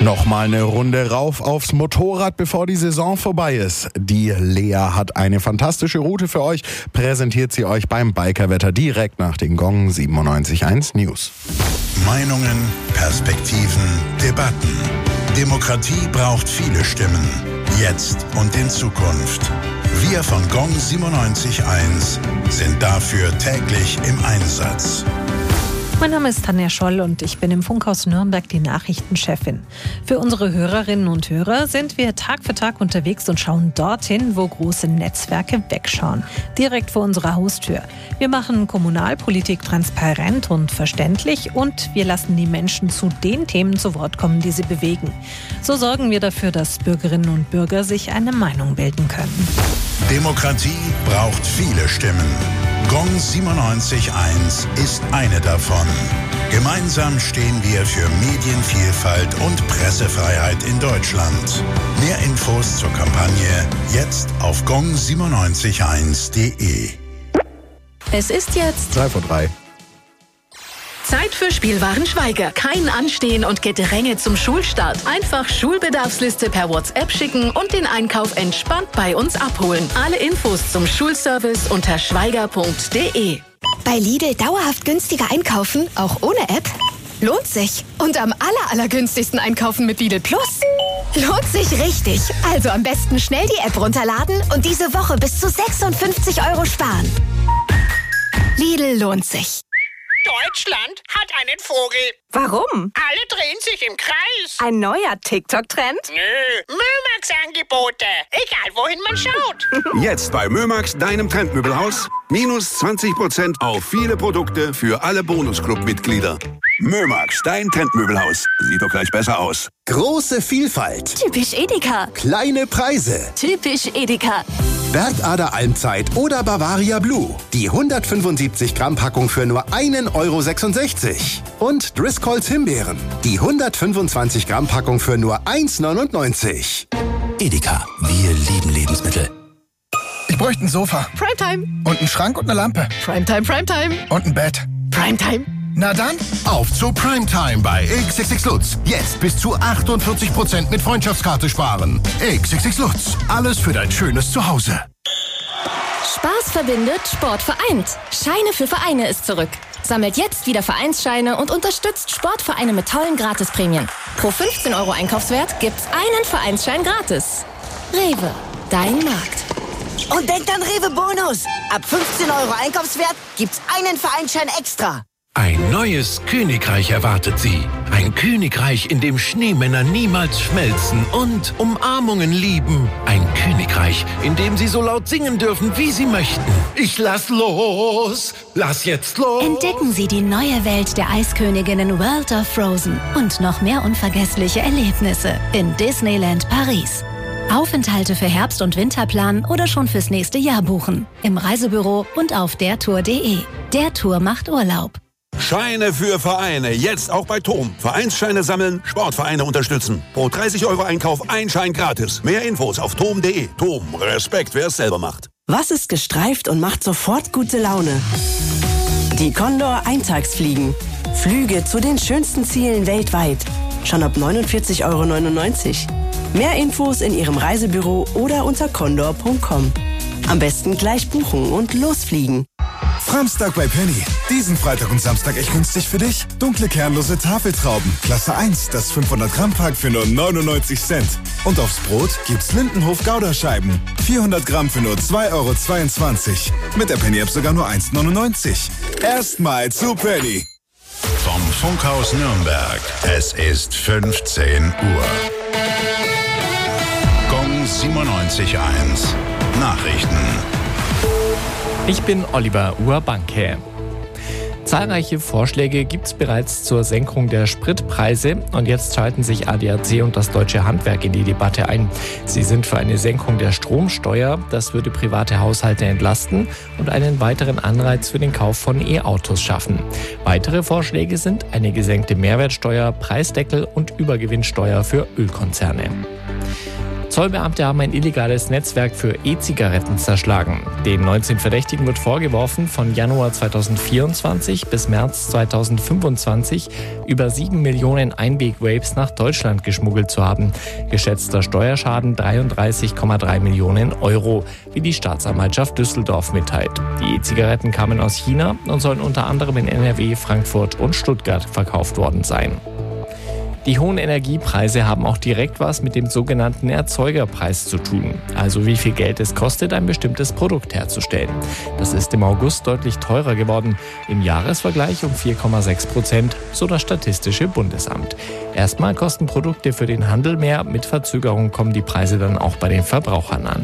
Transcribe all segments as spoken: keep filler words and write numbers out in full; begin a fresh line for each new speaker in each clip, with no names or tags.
Nochmal eine Runde rauf aufs Motorrad, bevor die Saison vorbei ist. Die Lea hat eine fantastische Route für euch, präsentiert sie euch beim Bikerwetter direkt nach den Gong siebenundneunzig Komma eins News.
Meinungen, Perspektiven, Debatten. Demokratie braucht viele Stimmen. Jetzt und in Zukunft. Wir von Gong siebenundneunzig Komma eins sind dafür täglich im Einsatz.
Mein Name ist Tanja Scholl und ich bin im Funkhaus Nürnberg die Nachrichtenchefin. Für unsere Hörerinnen und Hörer sind wir Tag für Tag unterwegs und schauen dorthin, wo große Netzwerke wegschauen. Direkt vor unserer Haustür. Wir machen Kommunalpolitik transparent und verständlich und wir lassen die Menschen zu den Themen zu Wort kommen, die sie bewegen. So sorgen wir dafür, dass Bürgerinnen und Bürger sich eine Meinung bilden können.
Demokratie braucht viele Stimmen. Gong siebenundneunzig Komma eins ist eine davon. Gemeinsam stehen wir für Medienvielfalt und Pressefreiheit in Deutschland. Mehr Infos zur Kampagne jetzt auf gong siebenundneunzig Komma eins punkt de.
Es ist jetzt
drei vor drei.
Zeit für Spielwaren Schweiger. Kein Anstehen und Gedränge zum Schulstart. Einfach Schulbedarfsliste per WhatsApp schicken und den Einkauf entspannt bei uns abholen. Alle Infos zum Schulservice unter schweiger punkt de.
Bei Lidl dauerhaft günstiger einkaufen, auch ohne App? Lohnt sich. Und am aller, allergünstigsten einkaufen mit Lidl Plus? Lohnt sich richtig. Also am besten schnell die App runterladen und diese Woche bis zu sechsundfünfzig Euro sparen. Lidl lohnt sich.
Deutschland hat einen Vogel.
Warum?
Alle drehen sich im Kreis.
Ein neuer TikTok-Trend?
Nö, Mömax-Angebote. Egal, wohin man schaut.
Jetzt bei Mömax, deinem Trendmöbelhaus. Minus zwanzig Prozent auf viele Produkte für alle Bonusclub-Mitglieder. Mömax, dein Trendmöbelhaus. Sieht doch gleich besser aus.
Große Vielfalt.
Typisch Edeka.
Kleine Preise.
Typisch Edeka.
Bergader Almzeit oder Bavaria Blue. Die hundertfünfundsiebzig Gramm Packung für nur einen Euro sechsundsechzig. Und Driscolls Himbeeren. Die hundertfünfundzwanzig Gramm Packung für nur eins neunundneunzig.
Edeka, wir lieben Lebensmittel.
Ich bräuchte ein Sofa.
Primetime.
Und einen Schrank und eine Lampe.
Primetime, Primetime.
Und ein Bett.
Primetime.
Na dann,
auf zu Primetime bei X X X Lutz. Jetzt bis zu achtundvierzig Prozent mit Freundschaftskarte sparen. X X X Lutz. Alles für dein schönes Zuhause.
Spaß verbindet, Sport vereint. Scheine für Vereine ist zurück. Sammelt jetzt wieder Vereinsscheine und unterstützt Sportvereine mit tollen Gratisprämien. Pro fünfzehn Euro Einkaufswert gibt's einen Vereinsschein gratis. Rewe, dein Markt.
Und denkt an Rewe Bonus. Ab fünfzehn Euro Einkaufswert gibt's einen Vereinsschein extra.
Ein neues Königreich erwartet Sie. Ein Königreich, in dem Schneemänner niemals schmelzen und Umarmungen lieben. Ein Königreich, in dem Sie so laut singen dürfen, wie Sie möchten. Ich lass los, lass jetzt los.
Entdecken Sie die neue Welt der Eisköniginnen World of Frozen und noch mehr unvergessliche Erlebnisse in Disneyland Paris. Aufenthalte für Herbst- und Winterplan oder schon fürs nächste Jahr buchen. Im Reisebüro und auf dertour punkt de. Der Tour macht Urlaub.
Scheine für Vereine. Jetzt auch bei T O M. Vereinsscheine sammeln, Sportvereine unterstützen. Pro dreißig Euro Einkauf ein Schein gratis. Mehr Infos auf tom punkt de. T O M. Respekt, wer es selber macht.
Was ist gestreift und macht sofort gute Laune? Die Condor Eintagsfliegen. Flüge zu den schönsten Zielen weltweit. Schon ab neunundvierzig Euro neunundneunzig. Mehr Infos in Ihrem Reisebüro oder unter condor punkt com. Am besten gleich buchen und losfliegen.
Framstag bei Penny. Diesen Freitag und Samstag echt günstig für dich. Dunkle kernlose Tafeltrauben. Klasse eins, das fünfhundert Gramm Pack für nur neunundneunzig Cent. Und aufs Brot gibt's Lindenhof Gouda-Scheiben. vierhundert Gramm für nur zwei Euro zweiundzwanzig. Mit der Penny-App sogar nur eins neunundneunzig. Erstmal zu Penny.
Vom Funkhaus Nürnberg. Es ist fünfzehn Uhr. Gong siebenundneunzig Komma eins. Nachrichten.
Ich bin Oliver Urbanke. Zahlreiche Vorschläge gibt es bereits zur Senkung der Spritpreise und jetzt schalten sich A D A C und das Deutsche Handwerk in die Debatte ein. Sie sind für eine Senkung der Stromsteuer, das würde private Haushalte entlasten und einen weiteren Anreiz für den Kauf von E-Autos schaffen. Weitere Vorschläge sind eine gesenkte Mehrwertsteuer, Preisdeckel und Übergewinnsteuer für Ölkonzerne. Zollbeamte haben ein illegales Netzwerk für E-Zigaretten zerschlagen. Den neunzehn Verdächtigen wird vorgeworfen, von Januar zweitausendvierundzwanzig bis März zweitausendfünfundzwanzig über sieben Millionen Einweg-Vapes nach Deutschland geschmuggelt zu haben. Geschätzter Steuerschaden dreiunddreißig Komma drei Millionen Euro, wie die Staatsanwaltschaft Düsseldorf mitteilt. Die E-Zigaretten kamen aus China und sollen unter anderem in N R W, Frankfurt und Stuttgart verkauft worden sein. Die hohen Energiepreise haben auch direkt was mit dem sogenannten Erzeugerpreis zu tun. Also wie viel Geld es kostet, ein bestimmtes Produkt herzustellen. Das ist im August deutlich teurer geworden. Im Jahresvergleich um vier Komma sechs Prozent, so das Statistische Bundesamt. Erstmal kosten Produkte für den Handel mehr. Mit Verzögerung kommen die Preise dann auch bei den Verbrauchern an.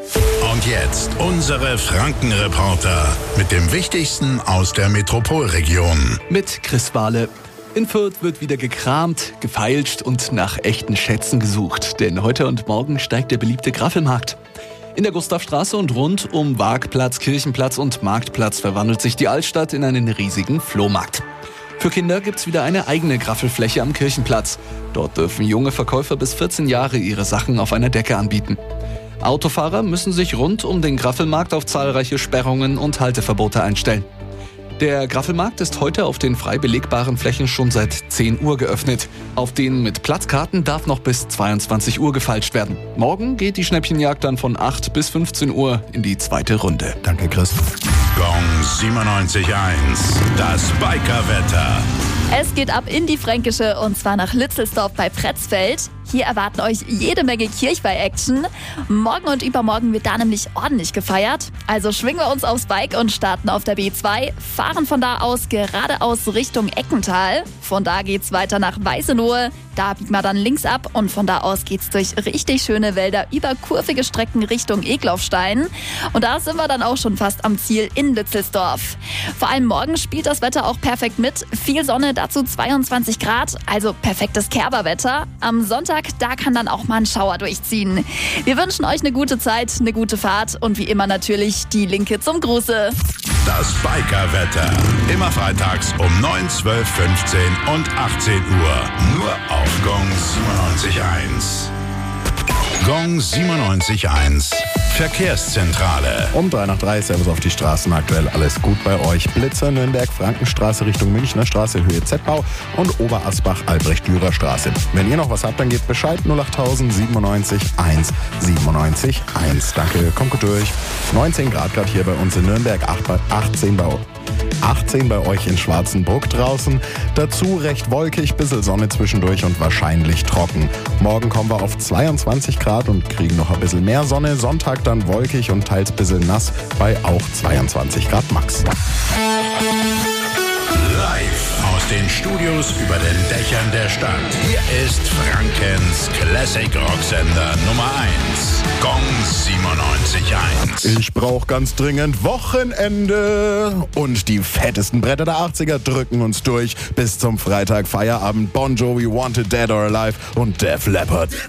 Und jetzt unsere Franken-Reporter mit dem Wichtigsten aus der Metropolregion.
Mit Chris Wahle. In Fürth wird wieder gekramt, gefeilscht und nach echten Schätzen gesucht. Denn heute und morgen steigt der beliebte Graffelmarkt. In der Gustavstraße und rund um Waagplatz, Kirchenplatz und Marktplatz verwandelt sich die Altstadt in einen riesigen Flohmarkt. Für Kinder gibt's wieder eine eigene Graffelfläche am Kirchenplatz. Dort dürfen junge Verkäufer bis vierzehn Jahre ihre Sachen auf einer Decke anbieten. Autofahrer müssen sich rund um den Graffelmarkt auf zahlreiche Sperrungen und Halteverbote einstellen. Der Graffelmarkt ist heute auf den frei belegbaren Flächen schon seit zehn Uhr geöffnet. Auf den mit Platzkarten darf noch bis zweiundzwanzig Uhr gefeilscht werden. Morgen geht die Schnäppchenjagd dann von acht bis fünfzehn Uhr in die zweite Runde.
Danke, Chris.
Gong siebenundneunzig Komma eins, das Bikerwetter.
Es geht ab in die Fränkische und zwar nach Lützelsdorf bei Pretzfeld. Hier erwarten euch jede Menge Kirchweih-Action. Morgen und übermorgen wird da nämlich ordentlich gefeiert. Also schwingen wir uns aufs Bike und starten auf der B zwei, fahren von da aus geradeaus Richtung Eckental. Von da geht's weiter nach Weißenohe. Da biegen wir dann links ab und von da aus geht's durch richtig schöne Wälder über kurvige Strecken Richtung Eglaufstein. Und da sind wir dann auch schon fast am Ziel in Lützelsdorf. Vor allem morgen spielt das Wetter auch perfekt mit. Viel Sonne, dazu zweiundzwanzig Grad, also perfektes Kerberwetter. Am Sonntag, da kann dann auch mal ein Schauer durchziehen. Wir wünschen euch eine gute Zeit, eine gute Fahrt und wie immer natürlich die Linke zum Gruße.
Das Bikerwetter. Immer freitags um neun, zwölf, fünfzehn und achtzehn Uhr. Nur auf Gong siebenundneunzig Komma eins. Gong siebenundneunzig Komma eins. Verkehrszentrale.
Um drei nach drei, Servus auf die Straßen. Aktuell alles gut bei euch. Blitzer, Nürnberg, Frankenstraße Richtung Münchner Straße, Höhe Z-Bau und Oberasbach, Albrecht-Dürer Straße. Wenn ihr noch was habt, dann gebt Bescheid. null acht siebenundneunzig eins siebenundneunzig eins. Danke, kommt gut durch. neunzehn Grad gerade hier bei uns in Nürnberg, achtzehn bei achtzehn bei euch in Schwarzenbruck draußen. Dazu recht wolkig, bisschen Sonne zwischendurch und wahrscheinlich trocken. Morgen kommen wir auf zweiundzwanzig Grad und kriegen noch ein bisschen mehr Sonne. Sonntag dann wolkig und teils bisschen nass bei auch zweiundzwanzig Grad max.
Live aus den Studios über den Dächern der Stadt. Hier ist Frankens Classic Rocksender Nummer eins. Gong siebenundneunzig Komma eins.
Ich brauch ganz dringend Wochenende. Und die fettesten Bretter der achtziger drücken uns durch. Bis zum Freitag Feierabend. Bon Jovi, Wanted, Dead or Alive und Def Leppard.